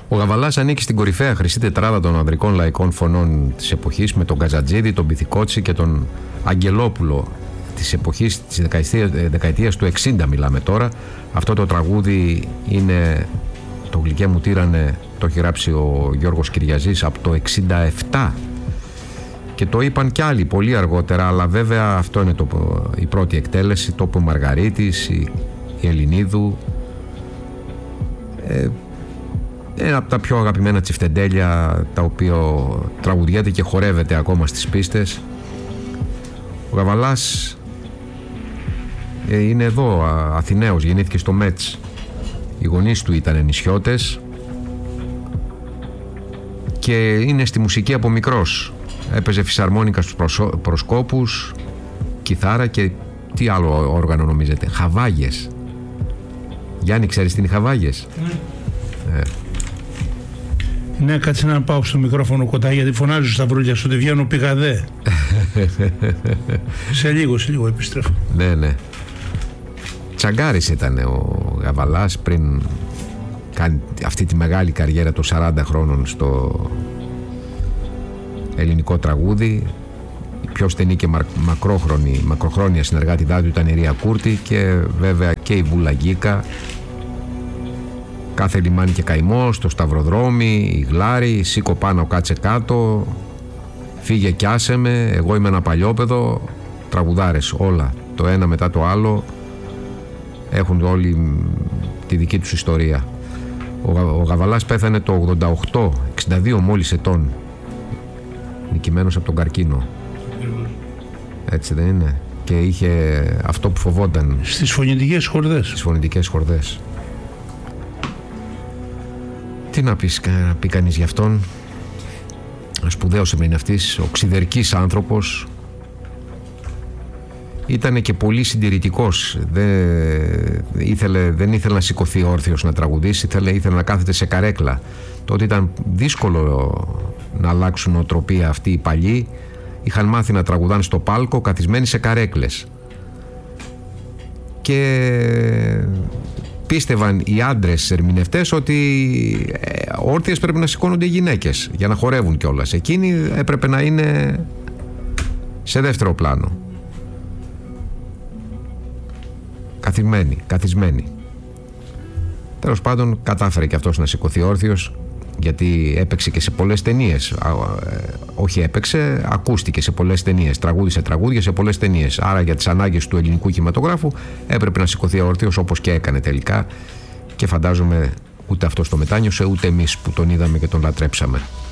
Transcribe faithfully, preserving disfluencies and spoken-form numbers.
Ο Γαβαλάς ανήκει στην κορυφαία χρυσή τετράδα των ανδρικών λαϊκών φωνών της εποχής, με τον Καζατζίδη, τον Πυθικότσι και τον Αγγελόπουλο της εποχής της δεκαετίας, δεκαετίας του εξήντα μιλάμε τώρα. Αυτό το τραγούδι είναι «Το γλυκέ μου τύρανε», το έχει γράψει ο Γιώργος Κυριαζής από το εξήντα επτά και το είπαν κι άλλοι πολύ αργότερα, αλλά βέβαια αυτό είναι το, η πρώτη εκτέλεση, το είπε ο Μαργαρίτης, η, η Ελληνίδου. Ε, ένα από τα πιο αγαπημένα τσιφτεντέλια, τα οποία τραγουδιέται και χορεύεται ακόμα στις πίστες. Ο Γαβαλάς ε, είναι εδώ, α, Αθηναίος, γεννήθηκε στο Μέτς. Οι γονείς του ήταν νησιώτες και είναι στη μουσική από μικρός. Έπαιζε φυσαρμόνικα στους προσω... προσκόπους, κιθάρα και τι άλλο όργανο νομίζετε, χαβάγες. Γιάννη, ξέρεις τι είναι οι χαβάγες? Ναι. Ε. Ναι, κάτσε να πάω στο μικρόφωνο κοντά, γιατί φωνάζω στα βρούλια σου ότι βγαίνω πηγαδέ. σε λίγο, σε λίγο επιστρέφω. Ναι, ναι. Τσαγκάρης ήταν ο Γαβαλάς πριν κάνει αυτή τη μεγάλη καριέρα των σαράντα χρόνων στο ελληνικό τραγούδι. Η πιο στενή και μακρόχρονη, μακροχρόνια συνεργάτητά του ήταν η Ρία Κούρτη και βέβαια και η Βούλα Γκίκα. Κάθε λιμάνι και καημός, το Σταυροδρόμι, η Γλάρη, σήκω πάνω κάτσε κάτω, φύγε κι άσε με, εγώ είμαι ένα παλιόπαιδο. Τραγουδάρες όλα, το ένα μετά το άλλο, έχουν όλοι τη δική τους ιστορία. Ο, ο Γαβαλάς πέθανε το ογδόντα οκτώ, εξήντα δύο μόλις ετών, νικημένος από τον καρκίνο. Έτσι δεν είναι? Και είχε αυτό που φοβόταν. Στις φωνητικές χορδές. Στις φωνητικές χορδές. Τι να πεις, να πει κανείς γι' αυτόν? Σπουδαίος ερμηνευτής, οξυδερκής άνθρωπος. Ήτανε και πολύ συντηρητικός. Δεν ήθελε, δεν ήθελε να σηκωθεί όρθιος να τραγουδήσει, ήθελε, ήθελε να κάθεται σε καρέκλα. Τότε ήταν δύσκολο να αλλάξουν νοοτροπία αυτοί οι παλιοί. Είχαν μάθει να τραγουδάνε στο πάλκο καθισμένοι σε καρέκλες. Και πίστευαν οι άντρες ερμηνευτές ότι όρθιες πρέπει να σηκώνονται οι γυναίκες για να χορεύουν κιόλας. Εκείνοι έπρεπε να είναι σε δεύτερο πλάνο. Καθισμένοι, καθισμένοι. Τέλος πάντων κατάφερε και αυτός να σηκωθεί όρθιος, γιατί έπαιξε και σε πολλές ταινίες. Όχι έπαιξε, ακούστηκε σε πολλές ταινίες, τραγούδισε τραγούδια σε πολλές ταινίες. Άρα για τις ανάγκες του ελληνικού κινηματογράφου έπρεπε να σηκωθεί όρθιος, όπως και έκανε τελικά, και φαντάζομαι ούτε αυτός το μετάνιωσε, ούτε εμείς που τον είδαμε και τον λατρέψαμε.